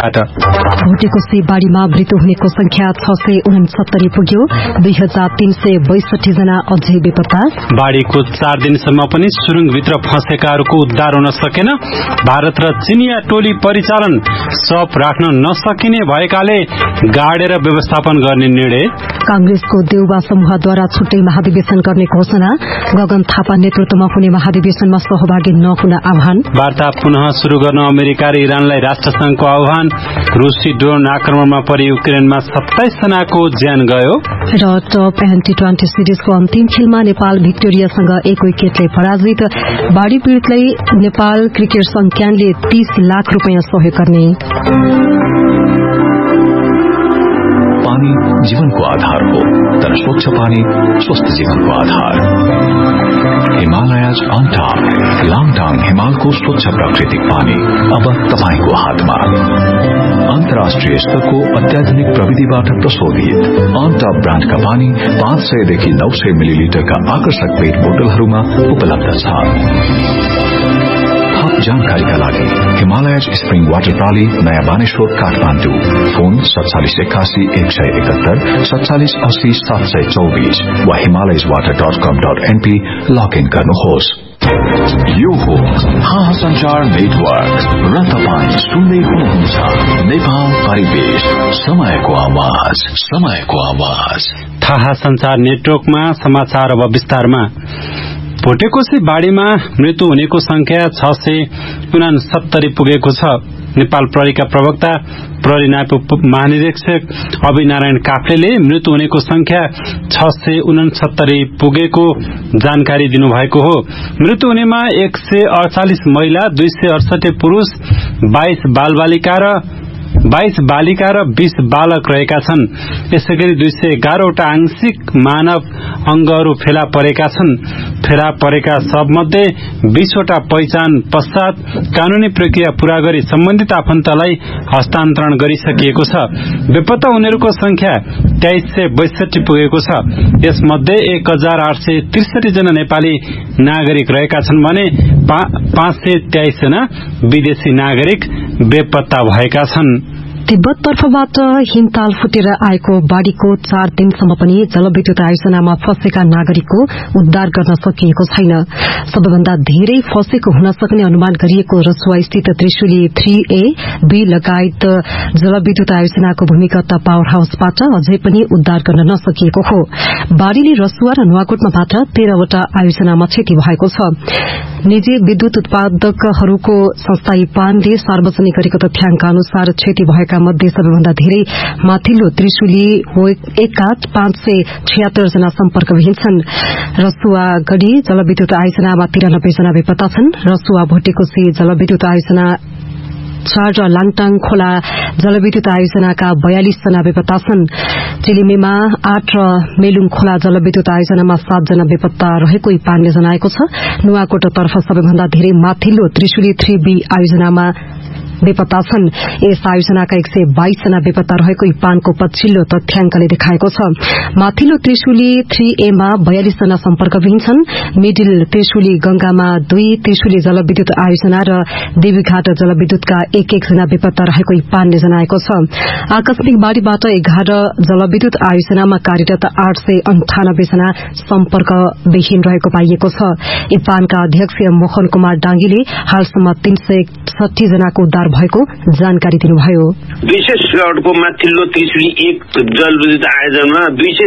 बाट। भोटेकोशी बाढीमा मृत्यु हुनेको संख्या 669 पुग्यो। 2362 जना अझै बेपत्ता। बाढीको 4 दिनसम्म पनि सुरुङभित्र फँसेकाहरूको उद्धार हुन सकेन। भारत र चिनिया टोली परिचालन सप राख्न नसकिने भएकाले गाडेर व्यवस्थापन गर्ने निर्णय। कांग्रेसको देउबा समूहद्वारा छुट्टै महाधिवेशन गर्ने घोषणा। गगन थापा नेतृत्वमा हुने महाधिवेशनमा सहभागी नहुन आह्वान। वार्ता पुनः शुरू गर्न अमेरिका र इरानलाई राष्ट्रसंघको आह्वान। रूसी ड्रोन आक्रमणमा परि युक्रेनमा 27 जनाको ज्यान गयो। र टप एन्ड टी20 सिरिजको अन्तिम खेलमा नेपाल भिक्टोरियासँग 1 विकेटले पराजित। बाढी पीड़ितलाई नेपाल क्रिकेट संघ क्यानले 30 लाख रुपियाँ सहयोग गर्ने। पानी जीवनको आधार हो, तर स्वच्छ पानी स्वस्थ जीवनको आधार। हिमालयज अनटॉप लाङटाङ हिमालको स्वच्छ प्राकृतिक पानी अब तपाईको हातमा। अन्तर्राष्ट्रिय स्तरको अत्याधुनिक प्रविधिबाट प्रशोधित अनटॉप ब्रान्डका पानी 500 देखि 900 मिलिलिटरका आकर्षक पेट बोतलहरूमा उपलब्ध छ। जानकारीका लागि हिमालयज स्प्रिङ वाटर प्रणाली नयाँ बानेश्वर काठमाडौँ। फोन 4781 171 4780 724 वा himalayaswater.com.np लगइन गर्नुहोस्। यो हो संचार नेटवर्क र तपाईं सुन्दै हुनुहुन्छ नेपाल परिवेश समयको आवाज। थाहा संचार नेटवर्कमा समाचार अब विस्तारमा। भोटेकोशी बाढीमा मृत्यु हुनेको संख्या 669 पुगेको छ। नेपाल प्रहरीका प्रवक्ता प्रहरी नायब महानिरीक्षक अभिनारायण काफ्लेले मृत्यु हुनेको संख्या 669 पुगेको जानकारी दिनुभएको हो। मृत्यु हुनेमा 148 महिला, 268 पुरूष, 22 बालिका र 20 बालक रहेका छन्। यसैगरी 211वटा आंशिक मानव अंगहरू फेला परेका छन्। फेला परेका सबमध्ये 20वटा पहिचान पश्चात कानूनी प्रक्रिया पूरा गरी सम्बन्धित आफन्तलाई हस्तान्तरण गरिसकिएको छ। बेपत्ता हुनेहरूको संख्या 2362 पुगेको छ। यसमध्ये 1863 जना नेपाली नागरिक रहेका छन् भने 523 जना विदेशी नागरिक बेपत्ता भएका छन्। तिब्बत तर्फबाट हिमताल फुटेर आएको बाढीको 4 दिनसम्म पनि जलविद्युत आयोजनामा फँसेका नागरिकको उद्धार गर्न सकिएको छैन। सबैभन्दा धेरै फँसेको हुन सक्ने अनुमान गरिएको रसुवा स्थित त्रिशुली 3A, B लगायत जलविद्युत आयोजनाको भूमिगत पावर हाउसबाट अझै पनि उद्धार गर्न नसकिएको हो। बाढीले रसुवा र नुवाकोटमा मात्र 13वटा आयोजनामा क्षति भएको छ। निजी विद्युत उत्पादकहरूको संस्था इपानले सार्वजनिक गरेको तथ्याङ्क अनुसार क्षति भएका मध्ये सबैभन्दा धेरै माथिल्लो त्रिशुली 1 का 576 जना सम्पर्कविहीन छन्। रसुवा गढ़ी जलविद्युत आयोजनामा 93 जना बेपत्ता छन्। रसुवा भोटेकोशी जलविद्युत आयोजना 4 र लाङटाङ खोला जलविद्युत आयोजनाका 42 जना बेपत्ता छन्। चिलिमेमा 8 र मेलुङ खोला जलविद्युत आयोजनामा 7 जना बेपत्ता रहेको इपानले जनाएको छ। नुवाकोट तर्फ सबैभन्दा धेरै माथिल्लो त्रिशुली 3B आयोजनामा बेपत्ता छन्। यस आयोजनाका 122 जना बेपत्ता रहेको इपानको पछिल्लो तथ्याङ्कले देखाएको छ। माथिल्लो त्रिशुली 3A मा 42 जना सम्पर्कविहीन छन्। मिडिल त्रिशुली गंगामा 2, त्रिशुली जलविद्युत आयोजना र देवीघाट जलविद्युतका 1-1 जना बेपत्ता रहेको इपानले जनाएको छ। आकस्मिक बाढीबाट 11 जलविद्युत आयोजनामा कार्यरत 898 जना सम्पर्कविहीन रहेको पाइएको छ। इपानका अध्यक्ष मोहन कुमार डांगीले हालसम्म 361 जनाको उद्धार भएको जानकारी दिनुभयो। 200 को माथिल्लो त्रिशुली 1 जलविद्युत आयोजनामा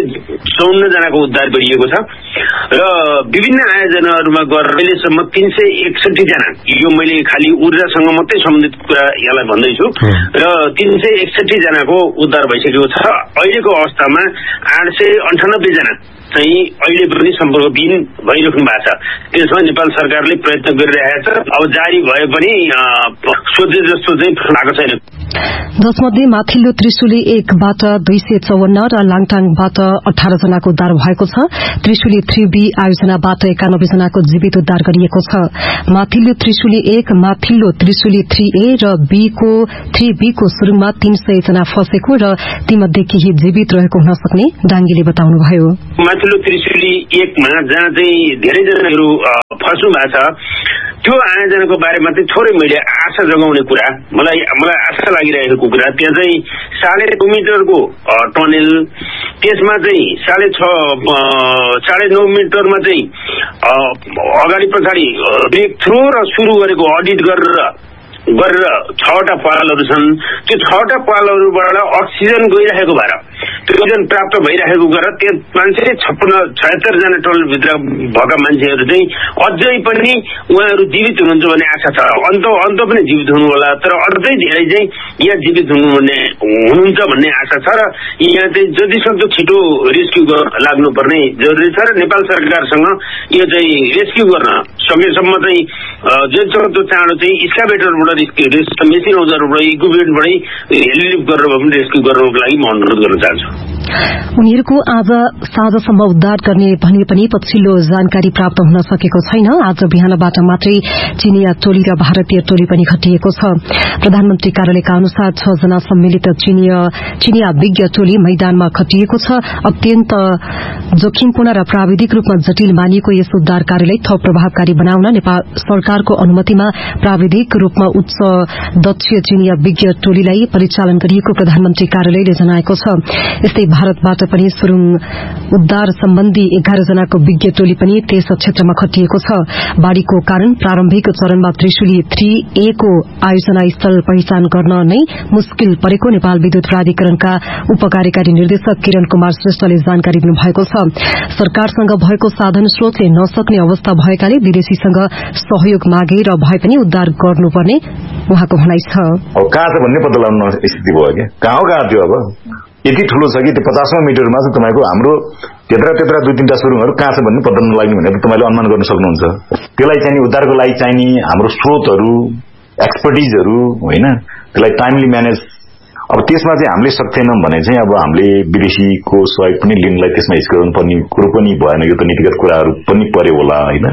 254 जनाको उद्धार गरिएको छ र विभिन्न आयोजनाहरूमा गरेर अहिलेसम्म 361 जना, यो मैले खाली ऊर्जासँग मात्रै सम्बन्धित कुरा यहाँलाई भन्दैछु, र 361 जनाको उद्धार भइसकेको छ। अहिलेको अवस्थामा 898 जना चाहिँ अहिले पनि सम्पर्कविहीन भइराख्नु भएको छ। त्यसमा नेपाल सरकारले प्रयत्न गरिरहेको छ। अब जारी भए पनि सोचे जस्तो चाहिँ भएको छैन। जसमध्ये माथिल्लो त्रिशुली 1 बाट 254 र लाङटाङबाट 18 जनाको उद्धार भएको छ। त्रिशुली 3B आयोजनाबाट 91 जनाको जीवित उद्धार गरिएको छ। माथिल्लो त्रिशुली 1, माथिल्लो त्रिशुली 3A र 3B को सुरुङमा 300 जना फँसेको र तीमध्ये केही जीवित रहेको हुन सक्ने डांगीले बताउनुभयो। माथिल्लो त्रिशुली 1 मा जहाँ चाहिँ धेरै जनाहरू फस्नु भएको छ, त्यो आयोजनाको बारेमा चाहिँ थोरै मैले आशा जगाउने कुरा, मलाई आशा लागिरहेको कुरा, त्यहाँ चाहिँ 2.5 मिटरको टनेल, त्यसमा चाहिँ 6.5 मिटरमा चाहिँ अगाडि पछाडि ब्रेक थ्रो र सुरु गरेको अडिट गरेर 6वटा पालहरू छन्। त्यो 6वटा पालहरूबाट अक्सिजन गइरहेको भएर, त्यो अक्सिजन प्राप्त भइरहेको गरेर त्यो 76 जना टनलभित्र भएका मान्छेहरू चाहिँ अझै पनि उहाँहरू जीवित हुनुहुन्छ भन्ने आशा छ। अन्त पनि जीवित हुनु होला, तर अझै धेरै चाहिँ यहाँ जीवित हुनुहुन्छ भन्ने आशा छ र यहाँ चाहिँ जति सक्दो छिटो रेस्क्यु लाग्नुपर्ने जरुरी छ र नेपाल सरकारसँग यो चाहिँ रेस्क्यु गर्न सकेसम्म चाहिँ जति सक्दो चाँडो चाहिँ एक्सकाभेटरबाट मेसिन औजारबाट इक्विपमेन्टबाटै रिलिफ गरेर भए पनि रेस्क्यु गर्नको लागि म अनुरोध गर्न चाहन्छु। उनीहरूको आज साँझसम्म उद्धार गर्ने भने पनि पछिल्लो जानकारी प्राप्त हुन सकेको छैन। आज बिहानबाट मात्रै चीनिया टोली र भारतीय टोली पनि खटिएको छ। प्रधानमन्त्री कार्यालयका अनुसार 6 जना सम्मिलित चीनिया विज्ञ टोली मैदानमा खटिएको छ। अत्यन्त जोखिमपूर्ण र प्राविधिक रूपमा जटिल मानिएको यस उद्धार कार्यलाई थप प्रभावकारी बनाउन नेपाल सरकारको अनुमतिमा प्राविधिक रूपमा उच्च दक्षीय चीनिया विज्ञ टोलीलाई परिचालन गरिएको प्रधानमन्त्री कार्यालयले जनाएको छ। यस्तै भारतबाट पनि सुरुङ उद्धार सम्बन्धी 11 जनाको विज्ञ टोली पनि त्यस क्षेत्रमा खटिएको छ। बाढ़ीको कारण प्रारम्भिक चरणमा त्रिशुली 3A को आयोजना स्थल पहिचान गर्न नै मुस्किल परेको नेपाल विद्युत प्राधिकरणका उपकार्यकारी निर्देशक किरण कुमार श्रेष्ठले जानकारी दिनुभएको छ। सरकारसँग भएको साधन स्रोतले नसक्ने अवस्था भएकाले विदेशीसँग सहयोग मागेर भए पनि उद्धार गर्नुपर्ने उहाँको भनाइ छ। कहाँ छ भन्ने पत्ता लगाउन स्थिति भयो क्या, कहाँ थियो अब यति ठूलो छ कि त्यो 50 मिटरमा चाहिँ तपाईको हाम्रो त्यत्रा 2-3टा सुरुङहरू कहाँ छ भन्ने पत्ता नलाग्ने भनेर तपाईले अनुमान गर्न सक्नुहुन्छ। त्यसलाई चाहिँ उद्धारको लागि चाहिने हाम्रो स्रोतहरू, एक्सपर्टिजहरू हैन, त्यसलाई टाइमली म्यानेज, अब त्यसमा चाहिँ हामीले सक्दैनौं भने चाहिँ अब हामीले विदेशीको सहयोग पनि लिनलाई त्यसमा हिचकिचाउनु पर्ने कुरो पनि भएन। यो त नीतिगत कुराहरू पनि पर्यो होला हैन,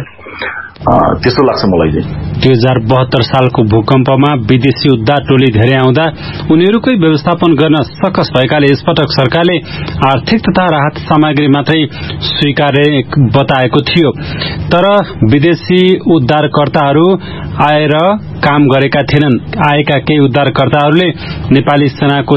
त्यस्तो लाग्छ मलाई चाहिँ। 2072 सालको भूकम्पमा विदेशी उद्धार टोली धेरै आउँदा उनीहरूकै व्यवस्थापन गर्न सकस भएकाले यसपटक सरकारले आर्थिक तथा राहत सामग्री मात्रै स्वीकार्ने बताएको थियो। तर विदेशी उद्धारकर्ताहरू आएर काम गरेका थिएनन्। आएका केही उद्धारकर्ताहरूले नेपाली सेनाको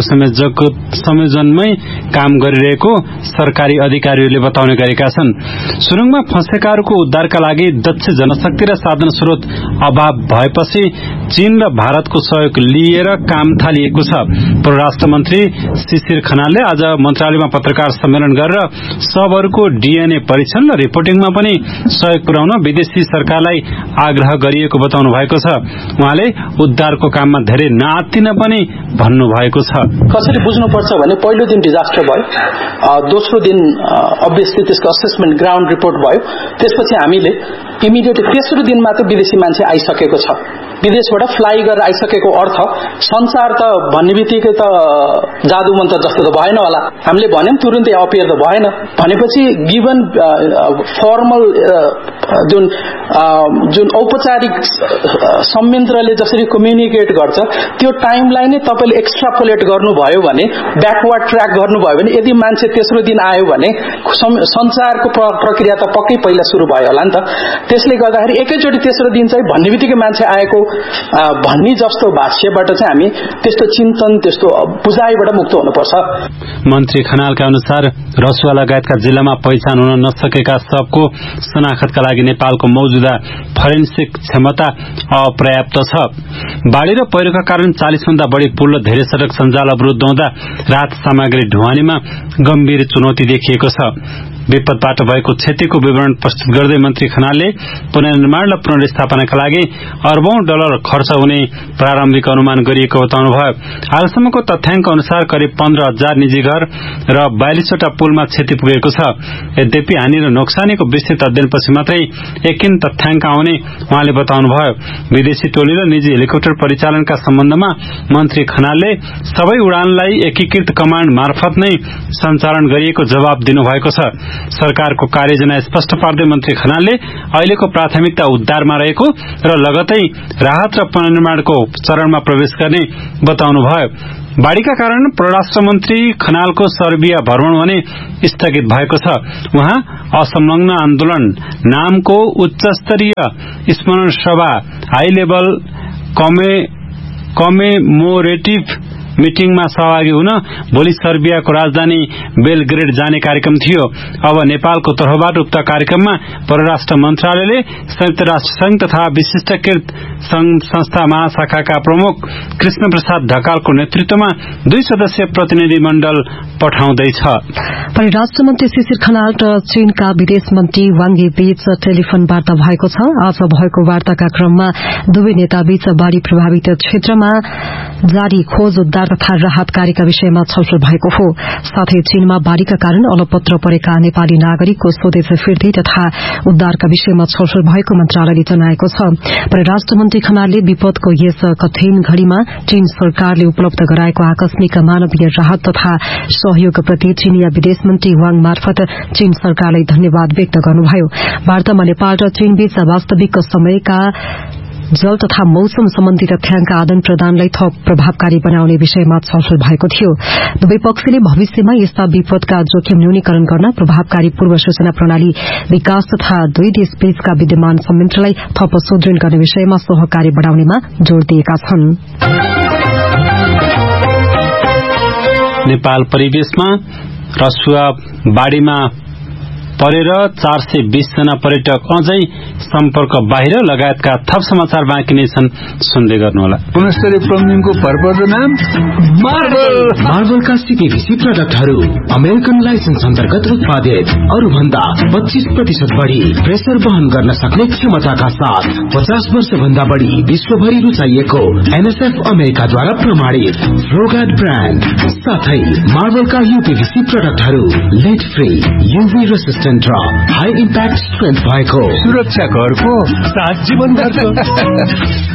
संयोजनमै काम गरिरहेको सरकारी अधिकारीहरूले बताउने गरेका छन्। सुरुङमा फँसेकाहरूको उद्धारका लागि दक्ष जनशक्ति र साधन स्रोत अभाव भएपछि चीन र भारतको सहयोग लिएर काम थालिएको छ। परराष्ट्र मन्त्री शिशिर खनालले आज मन्त्रालयमा पत्रकार सम्मेलन गरेर शवहरूको डीएनए परीक्षण र रिपोर्टिङमा पनि सहयोग पुर्याउन विदेशी सरकारलाई आग्रह गरिएको बताउनु भएको छ। उहाँले उद्धारको काममा धेरै नआत्तिन पनि भन्नुभएको छ। कसरी बुझ्नुपर्छ भने पहिलो दिन डिजास्टर भयो, दोस्रो दिन अभियसली त्यसको असेसमेन्ट ग्राउन्ड रिपोर्ट भयो, त्यसपछि हामीले इमिडिएट तेस्रो दिनमा त विदेशी मान्छे आइसकेको छ। विदेशबाट फ्लाइ गरेर आइसकेको अर्थ संसार त भन्ने बित्तिकै त जादु मन्त्र जस्तो त भएन होला। हामीले भन्यौं तुरुन्तै अपियर त भएन भनेपछि गिभन फर्मल जुन औपचारिक संयन्त्रले जसरी कम्युनिकेट गर्छ त्यो टाइमलाई नै तपाईले एक्स्ट्रापोलेट गर्नुभयो भने, ब्याकवर्ड ट्र्याक गर्नुभयो भने, यदि मान्छे तेस्रो दिन आयो भने संचारको प्रक्रिया त पक्कै पहिला सुरु भयो होला नि त। त्यसले गर्दाखेरि एकैचोटि तेस्रो दिन चाहिँ भन्ने बित्तिकै मान्छे आएको भन्ने जस्तो भाष्यबाट चाहिँ हामी त्यस्तो चिन्तन, त्यस्तो बुझाइबाट मुक्त हुनुपर्छ। मन्त्री खनालका अनुसार रसुवा लगायतका जिल्लामा पहिचान हुन नसकेका सबको शनाखतका लागि नेपालको मौजूदा फरेन्सिक क्षमता अपर्याप्त छ। बाढ़ी र पहिरोका कारण 40 भन्दा बढ़ी पुल र धेरै सड़क सञ्जाल अवरुद्ध हुँदा राहत सामग्री ढुवानीमा गम्भीर चुनौती देखिएको छ। विपदबाट भएको क्षतिको विवरण प्रस्तुत गर्दै मन्त्री खनालले पुनर्निर्माण र पुनर्स्थापनाका लागि अरबौं डलर खर्च हुने प्रारम्भिक अनुमान गरिएको बताउनुभयो। हालसम्मको तथ्याङ्क अनुसार करिब 15,000 निजी घर र 42वटा पुलमा क्षति पुगेको छ। यद्यपि हानि र नोक्सानीको विस्तृत अध्ययनपछि मात्रै एकिन तथ्याङ्क आउने उहाँले बताउनुभयो। विदेशी टोली र निजी हेलिकप्टर परिचालनका सम्बन्धमा मन्त्री खनालले सबै उडानलाई एकीकृत कमाण्ड मार्फत नै सञ्चालन गरिएको जवाब दिनुभएको छ। सरकारको कार्ययोजना स्पष्ट पार्दै मन्त्री खनालले अहिलेको प्राथमिकता उद्धारमा रहेको र लगतै राहत र पुनर्निर्माणको चरणमा प्रवेश गर्ने बताउनुभयो। बाढ़ीका कारण परराष्ट्र मन्त्री खनालको सर्बिया भ्रमण भने स्थगित भएको छ। उहाँ असंलग्न आन्दोलन नामको उच्चस्तरीय स्मरण सभा हाई लेभल कमेमोरेटिभ मिटिङमा सहभागी हुन भोलि सर्बियाको राजधानी बेलग्रेड जाने कार्यक्रम थियो। अब नेपालको तर्फबाट उक्त कार्यक्रममा परराष्ट्र मन्त्रालयले संयुक्त राष्ट्र संघ तथा विशिष्टकृत संस्था महाशाखाका प्रमुख कृष्ण प्रसाद ढकालको नेतृत्वमा 2 सदस्यीय प्रतिनिधि मण्डल पठाउँदैछ। परराष्ट्र मन्त्री शिशिर खनाल र चीनका विदेश मन्त्री वाङ यी बीच टेलिफोन वार्ता भएको छ। आज भएको वार्ताका क्रममा दुवै नेता बीच बाढ़ी प्रभावित क्षेत्रमा जारी खोज उद्धार तथा राहत कार्यका विषयमा छलफल भएको हो। साथै चीनमा बाढ़ीका कारण अलपत्र परेका नेपाली नागरिकको स्वदेश फिर्ती तथा उद्धारका विषयमा छलफल भएको मन्त्रालयले जनाएको छ। परराष्ट्र मन्त्री खनालले विपदको यस कठिन घड़ीमा चीन सरकारले उपलब्ध गराएको आकस्मिक मानवीय राहत तथा सहयोगप्रति चीनिया विदेश मन्त्री वाङ मार्फत चीन सरकारलाई धन्यवाद व्यक्त गर्नुभयो। वार्तामा नेपाल र चीनबीच वास्तविक समयका जल तथा मौसम सम्बन्धी तथ्याङ्क आदान प्रदानलाई थप प्रभावकारी बनाउने विषयमा छलफल भएको थियो। दुवै पक्षले भविष्यमा यस्ता विपदका जोखिम न्यूनीकरण गर्न प्रभावकारी पूर्व सूचना प्रणाली विकास तथा दुई देश बीचका विद्यमान संयन्त्रलाई थप सुदृढ़ गर्ने विषयमा सहकार्य बढ़ाउनेमा जोड़ दिएका छन्। नेपाल परिवेशमा रसुवा बाढ़ीमा परेर 420 जना पर्यटक अझै सम्पर्क बाहिर लगायतका थप समाचार बाँकी नै छन्। सुन्दै गर्नुहोला। गुणस्तरीय प्लम्बिङको भरपर्दो नाम मार्बलका सीपीवीसी प्रोडक्टहरू अमेरिकन लाइसेन्स अन्तर्गत उत्पादित, अरू भन्दा 25% बढ़ी प्रेसर वहन गर्न सक्ने क्षमताका साथ 50 वर्ष भन्दा बढ़ी विश्वभरि रुचाइएको एनएसएफ अमेरिकाद्वारा प्रमाणित फ्लोगार्ड ब्रान्ड साथै मार्बलका यूपीवीसी प्रोडक्टहरू लेड फ्री, यूभी रेसिस्टेन्ट र हाई इम्प्याक्ट स्ट्रेन्थ भएको सुरक्षा घरको साथ जीवन